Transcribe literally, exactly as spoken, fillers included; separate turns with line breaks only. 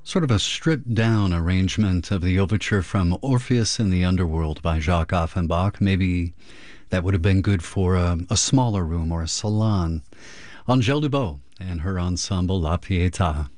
Sort of a stripped down arrangement of the overture from Orpheus in the Underworld by Jacques Offenbach. Maybe that would have been good for a, a smaller room or a salon. Angèle Dubot and her ensemble La Pietà.